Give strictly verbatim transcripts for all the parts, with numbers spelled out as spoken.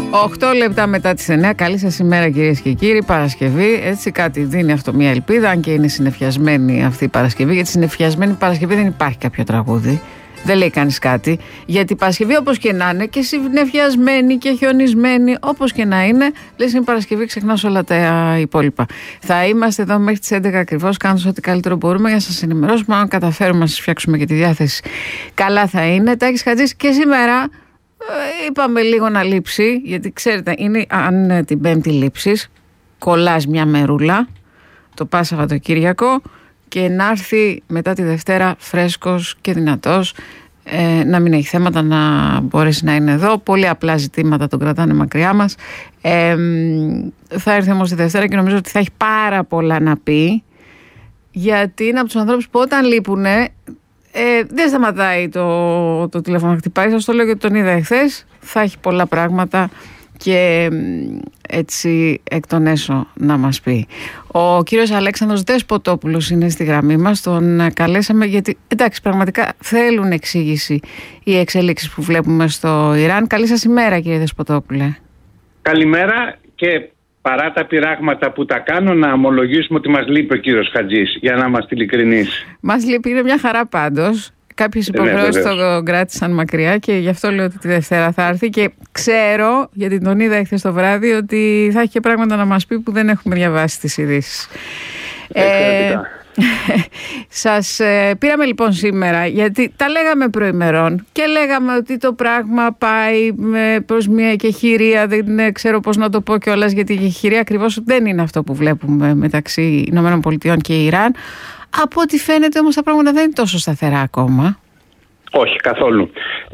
οκτώ λεπτά μετά τις εννιά. Καλή σας ημέρα, κυρίες και κύριοι. Παρασκευή, έτσι κάτι δίνει αυτό μια ελπίδα, αν και είναι συννεφιασμένη αυτή η Παρασκευή. Γιατί συννεφιασμένη Παρασκευή δεν υπάρχει κάποιο τραγούδι. Δεν λέει κανείς κάτι. Γιατί η Παρασκευή, όπως και να είναι, και συννεφιασμένη και χιονισμένη, όπως και να είναι, λες είναι Παρασκευή, ξεχνάς όλα τα υπόλοιπα. Θα είμαστε εδώ μέχρι τις έντεκα ακριβώς, κάνοντας ό,τι καλύτερο μπορούμε για να σας ενημερώσουμε. Αν καταφέρουμε να σας φτιάξουμε και τη διάθεση, καλά θα είναι. Τάκης Χατζής, και σήμερα είπαμε λίγο να λείψει, γιατί ξέρετε, είναι αν την Πέμπτη λείψεις, κολλάς μια μερούλα το πας Σαββατοκύριακο και να έρθει μετά τη Δευτέρα φρέσκος και δυνατός, ε, να μην έχει θέματα, να μπορέσει να είναι εδώ. Πολύ απλά ζητήματα τον κρατάνε μακριά μας. Ε, θα έρθει όμως τη Δευτέρα και νομίζω ότι θα έχει πάρα πολλά να πει, γιατί είναι από τους ανθρώπους που όταν λείπουνε Ε, δεν σταματάει το, το τηλέφωνο να χτυπάει. Σας το λέω γιατί τον είδα εχθές. Θα έχει πολλά πράγματα και έτσι εκ των έσω να μας πει. Ο κύριος Αλέξανδρος Δεσποτόπουλος είναι στη γραμμή μας. Τον καλέσαμε γιατί, εντάξει, πραγματικά θέλουν εξήγηση οι εξέλιξεις που βλέπουμε στο Ιράν. Καλή σας ημέρα, κύριε Δεσποτόπουλε. Καλημέρα, και παρά τα πειράγματα που τα κάνω, να ομολογήσουμε ότι μας λείπει ο κύριος Χατζής, για να είμαστε ειλικρινείς. Μας λείπει, είναι μια χαρά πάντως. Κάποιες υποχρεώσεις ναι, το κράτησαν μακριά και γι' αυτό λέω ότι τη Δευτέρα θα έρθει, και ξέρω, γιατί τον είδα χθες το βράδυ, ότι θα έχει και πράγματα να μας πει που δεν έχουμε διαβάσει στις ειδήσεις. Ε, σας ε, πήραμε λοιπόν σήμερα, γιατί τα λέγαμε προημερών και λέγαμε ότι το πράγμα πάει προς μια εκεχηρία. Δεν ξέρω πώς να το πω κιόλας, γιατί η εκεχηρία ακριβώς δεν είναι αυτό που βλέπουμε μεταξύ Ηνωμένων Πολιτειών και Ιράν. Από ό,τι φαίνεται όμως τα πράγματα δεν είναι τόσο σταθερά ακόμα. Όχι, καθόλου.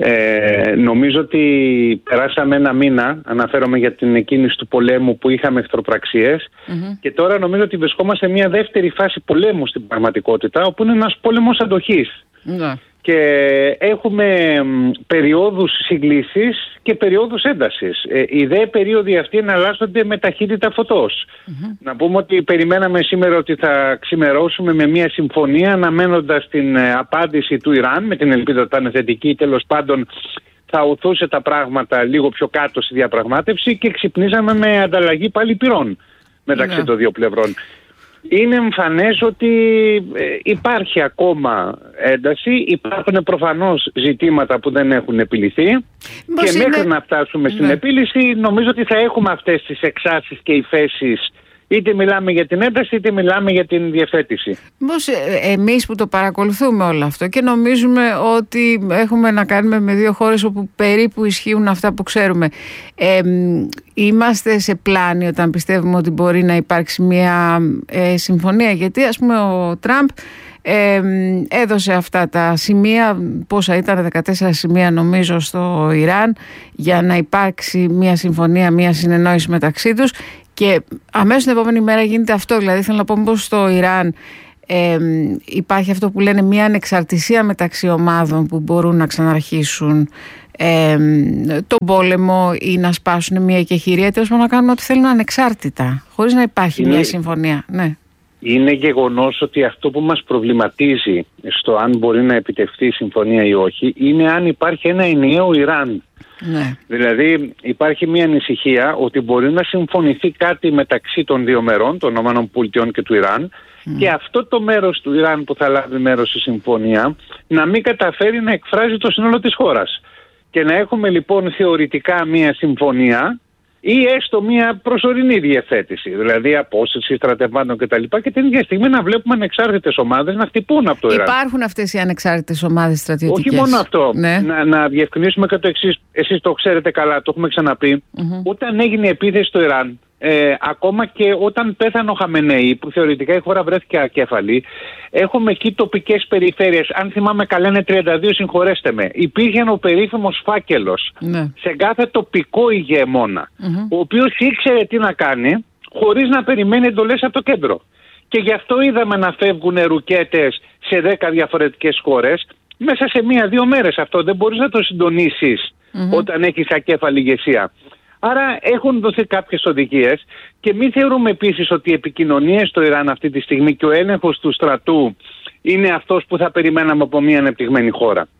Ε, νομίζω ότι περάσαμε ένα μήνα, αναφέρομαι για την εκκίνηση του πολέμου, που είχαμε εχθροπραξίες, mm-hmm. και τώρα νομίζω ότι βρισκόμαστε σε μια δεύτερη φάση πολέμου στην πραγματικότητα, όπου είναι ένας πόλεμος αντοχής. Mm-hmm. Και έχουμε περιόδους συγκλήσης και περιόδους έντασης. Ε, οι δε περίοδοι αυτοί εναλλάσσονται με ταχύτητα φωτός. Mm-hmm. Να πούμε ότι περιμέναμε σήμερα ότι θα ξημερώσουμε με μια συμφωνία, αναμένοντας την ε, απάντηση του Ιράν, με την ελπίδα ότι θα είναι θετική ή τέλος πάντων θα οθούσε τα πράγματα λίγο πιο κάτω στη διαπραγμάτευση, και ξυπνήσαμε με ανταλλαγή πάλι πυρών μεταξύ mm-hmm. των δύο πλευρών. Είναι εμφανές ότι υπάρχει ακόμα ένταση, υπάρχουν προφανώς ζητήματα που δεν έχουν επιληθεί. Πώς και είναι... μέχρι να φτάσουμε στην ναι. επίλυση, νομίζω ότι θα έχουμε αυτές τις εξάσεις και υφέσεις, είτε μιλάμε για την ένταση είτε μιλάμε για την διευθέτηση. Πώς εμείς που το παρακολουθούμε όλο αυτό και νομίζουμε ότι έχουμε να κάνουμε με δύο χώρες όπου περίπου ισχύουν αυτά που ξέρουμε, ε, είμαστε σε πλάνη όταν πιστεύουμε ότι μπορεί να υπάρξει μια ε, συμφωνία? Γιατί ας πούμε ο Τραμπ ε, έδωσε αυτά τα σημεία, πόσα ήταν, δεκατέσσερα σημεία νομίζω στο Ιράν, για να υπάρξει μια συμφωνία, μια συνεννόηση μεταξύ τους. Και αμέσως την επόμενη μέρα γίνεται αυτό. Δηλαδή θέλω να πω πως στο Ιράν ε, υπάρχει αυτό που λένε μια ανεξαρτησία μεταξύ ομάδων που μπορούν να ξαναρχίσουν ε, τον πόλεμο ή να σπάσουν μια εκεχηρία, τέλος πάντων να κάνουν ό,τι θέλουν ανεξάρτητα, χωρίς να υπάρχει είναι, μια συμφωνία. Ναι. Είναι γεγονός ότι αυτό που μας προβληματίζει στο αν μπορεί να επιτευχθεί η συμφωνία ή όχι, είναι αν υπάρχει ένα ενιαίο Ιράν. Ναι. Δηλαδή υπάρχει μια ανησυχία ότι μπορεί να συμφωνηθεί κάτι μεταξύ των δύο μερών, των ΗΠΑ και του Ιράν, mm. και αυτό το μέρος του Ιράν που θα λάβει μέρος στη συμφωνία να μην καταφέρει να εκφράζει το σύνολο της χώρας. Και να έχουμε λοιπόν θεωρητικά μια συμφωνία ή έστω μια προσωρινή διευθέτηση, δηλαδή απόσυρση στρατευμάτων κτλ. Και την ίδια στιγμή να βλέπουμε ανεξάρτητες ομάδες να χτυπούν από το Ιράν. Υπάρχουν αυτές οι ανεξάρτητες ομάδες στρατιωτικές? Όχι μόνο αυτό. Ναι. Να, να διευκρινίσουμε και το εξής. Εσείς το ξέρετε καλά, το έχουμε ξαναπεί. Mm-hmm. Όταν έγινε η επίθεση στο Ιράν, ε, ακόμα και όταν πέθανε ο Χαμενέη, που θεωρητικά η χώρα βρέθηκε ακέφαλη, έχουμε εκεί τοπικές περιφέρειες. Αν θυμάμαι καλά, είναι τριάντα δύο, συγχωρέστε με. Υπήρχε ο περίφημος φάκελος ναι. σε κάθε τοπικό ηγεμόνα, mm-hmm. ο οποίος ήξερε τι να κάνει, χωρίς να περιμένει εντολές από το κέντρο. Και γι' αυτό είδαμε να φεύγουν ρουκέτες σε δέκα διαφορετικές χώρες μέσα σε μία-δύο μέρες. Αυτό δεν μπορείς να το συντονίσεις mm-hmm. όταν έχεις ακέφαλη ηγεσία. Άρα έχουν δοθεί κάποιες οδηγίες, και μην θεωρούμε επίσης ότι οι επικοινωνίες στο Ιράν αυτή τη στιγμή και ο έλεγχος του στρατού είναι αυτός που θα περιμέναμε από μια ανεπτυγμένη χώρα.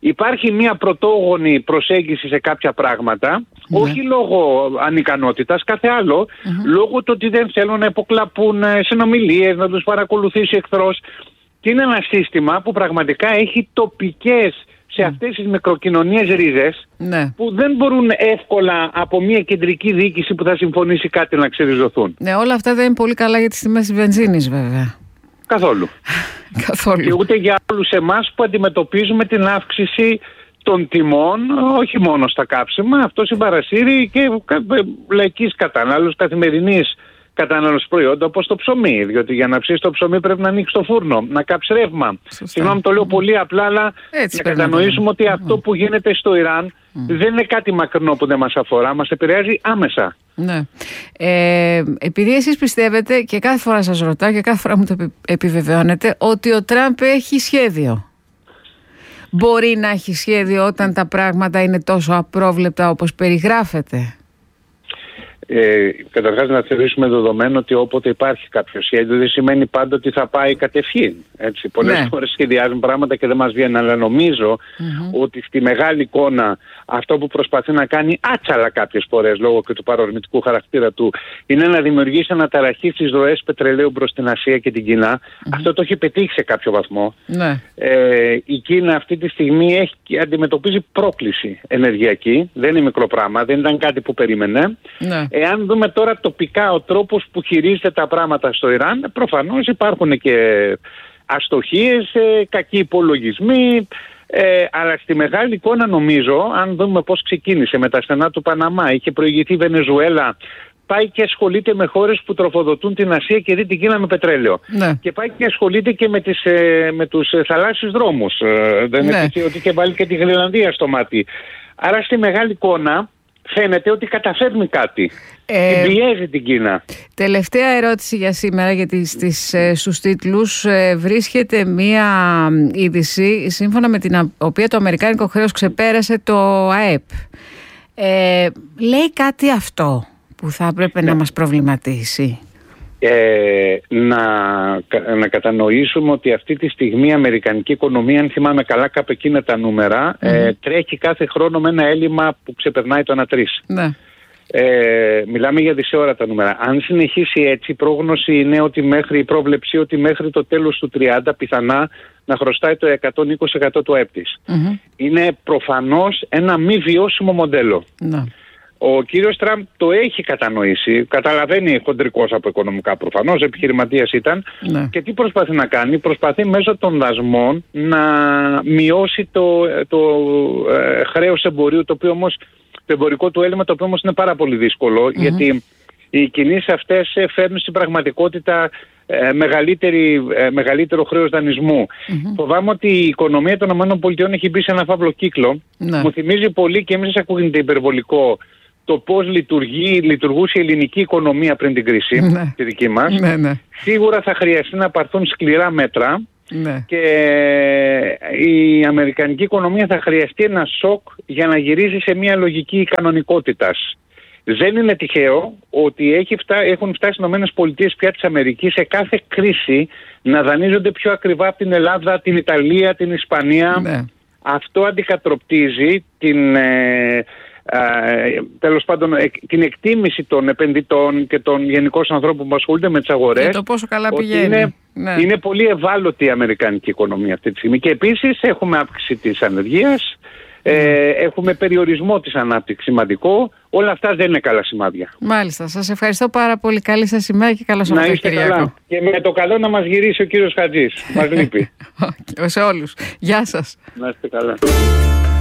υπάρχει μια πρωτόγονη προσέγγιση σε κάποια πράγματα, ναι. όχι λόγω ανικανότητας, κάθε άλλο, mm-hmm. λόγω του ότι δεν θέλουν να υποκλαπούν συνομιλίες, να τους παρακολουθήσει εχθρός. Και είναι ένα σύστημα που πραγματικά έχει τοπικές σε αυτές τις μικροκοινωνίες ρίζες, ναι. που δεν μπορούν εύκολα από μια κεντρική διοίκηση που θα συμφωνήσει κάτι να ξεριζωθούν. Ναι, όλα αυτά δεν είναι πολύ καλά για τις τιμές της βενζίνης, βέβαια. Καθόλου. Καθόλου. Και ούτε για όλους εμάς που αντιμετωπίζουμε την αύξηση των τιμών, όχι μόνο στα κάψιμα, αυτό συμπαρασύρει και λαϊκής κατανάλωσης, καθημερινής κατανάλωση προϊόντα, όπως το ψωμί. Διότι για να ψήσεις το ψωμί πρέπει να ανοίξει το φούρνο, να κάψει ρεύμα. Συγγνώμη, το λέω πολύ απλά, αλλά έτσι να κατανοήσουμε ότι αυτό που γίνεται στο Ιράν mm. δεν είναι κάτι μακρινό που δεν μας αφορά, μας επηρεάζει άμεσα. Ναι. Ε, επειδή εσείς πιστεύετε, και κάθε φορά σας ρωτάω και κάθε φορά μου το επιβεβαιώνετε, ότι ο Τραμπ έχει σχέδιο. Μπορεί να έχει σχέδιο όταν τα πράγματα είναι τόσο απρόβλεπτα όπως περιγράφεται? Ε, καταρχάς να θεωρήσουμε δεδομένο ότι όποτε υπάρχει κάποιο σχέδιο δεν σημαίνει πάντα ότι θα πάει κατευθείαν. Έτσι. Πολλές ναι. φορές σχεδιάζουν πράγματα και δεν μας βγαίνουν, αλλά νομίζω mm-hmm. ότι στη μεγάλη εικόνα αυτό που προσπαθεί να κάνει άτσαλα κάποιες φορές λόγω και του παρορμητικού χαρακτήρα του είναι να δημιουργήσει αναταραχή στις ροές πετρελαίου προς την Ασία και την Κίνα. Mm-hmm. Αυτό το έχει πετύχει σε κάποιο βαθμό. Ναι. Ε, η Κίνα αυτή τη στιγμή έχει, αντιμετωπίζει πρόκληση ενεργειακή. Δεν είναι μικρό πράγμα, δεν ήταν κάτι που περίμενε. Ναι. Εάν δούμε τώρα τοπικά ο τρόπος που χειρίζεται τα πράγματα στο Ιράν, προφανώς υπάρχουν και αστοχίες, κακοί υπολογισμοί, ε, αλλά στη μεγάλη εικόνα νομίζω, αν δούμε πώς ξεκίνησε με τα στενά του Παναμά, είχε προηγηθεί η Βενεζουέλα, πάει και ασχολείται με χώρες που τροφοδοτούν την Ασία και δει την Κίνα με πετρέλαιο. Ναι. Και πάει και ασχολείται και με, τις, με τους θαλάσσιους δρόμους. Δεν ναι. είναι ότι και βάλει και τη Γρυλανδία στο μάτι. Άρα στη μεγάλη εικόνα φαίνεται ότι καταφέρνει κάτι. Ε, την πιέζει την Κίνα. Τελευταία ερώτηση για σήμερα, γιατί στις, στους τίτλους ε, βρίσκεται μία είδηση σύμφωνα με την οποία το αμερικάνικο χρέος ξεπέρασε το ΑΕΠ. Ε, λέει κάτι αυτό που θα έπρεπε ναι. να μας προβληματίσει? Ε, να, να κατανοήσουμε ότι αυτή τη στιγμή η αμερικανική οικονομία, αν θυμάμαι καλά κάπου εκείνα τα νούμερα, mm. ε, τρέχει κάθε χρόνο με ένα έλλειμμα που ξεπερνάει το ένα τρεις. Ναι. Ε, μιλάμε για δισεόρατα νούμερα. Αν συνεχίσει έτσι, η πρόγνωση είναι ότι μέχρι, η πρόβλεψη ότι μέχρι το τέλος του τριάντα πιθανά να χρωστάει το εκατόν είκοσι τοις εκατό του ΑΕΠ της. Mm-hmm. Είναι προφανώς ένα μη βιώσιμο μοντέλο. Ναι. Ο κύριος Τραμπ το έχει κατανοήσει, καταλαβαίνει χοντρικός από οικονομικά προφανώς, επιχειρηματίας ήταν, ναι. και τι προσπαθεί να κάνει? Προσπαθεί μέσω των δασμών να μειώσει το, το ε, χρέος εμπορίου, το οποίο όμως, το εμπορικό του έλλειμμα, το οποίο όμως είναι πάρα πολύ δύσκολο, mm-hmm. γιατί οι κινήσεις αυτές φέρνουν στην πραγματικότητα ε, μεγαλύτερη, ε, μεγαλύτερο χρέος δανεισμού. Mm-hmm. Φοβάμαι ότι η οικονομία των ΗΠΑ έχει μπει σε ένα φαύλο κύκλο. Ναι. Μου θυμίζει πολύ, και εμείς ακούγεται υπερβολικό, το πώς λειτουργεί, λειτουργούσε η ελληνική οικονομία πριν την κρίση, ναι. τη δική μας. Ναι, ναι. Σίγουρα θα χρειαστεί να πάρθουν σκληρά μέτρα, ναι. και η αμερικανική οικονομία θα χρειαστεί ένα σοκ για να γυρίσει σε μια λογική κανονικότητας. Δεν είναι τυχαίο ότι έχει φτά, έχουν φτάσει οι ΗΠΑ πια της Αμερικής σε κάθε κρίση να δανείζονται πιο ακριβά από την Ελλάδα, την Ιταλία, την Ισπανία. Ναι. Αυτό αντικατροπτίζει την... Ε, Uh, τέλος πάντων την εκτίμηση των επενδυτών και των γενικών ανθρώπων που ασχολούνται με τις αγορές, και το πόσο καλά πηγαίνει. Είναι, ναι. είναι πολύ ευάλωτη η αμερικανική οικονομία αυτή τη στιγμή. Και επίσης έχουμε αύξηση της ανεργίας, mm. ε, έχουμε περιορισμό της ανάπτυξης σημαντικό. Όλα αυτά δεν είναι καλά σημάδια. Μάλιστα. Σας ευχαριστώ πάρα πολύ. Καλή σας ημέρα και καλό Σαββατοκύριακο. Και με το καλό να μας γυρίσει ο κύριος Χατζής. Μας λείπει. Σε όλους. Γεια σας. Να είστε καλά.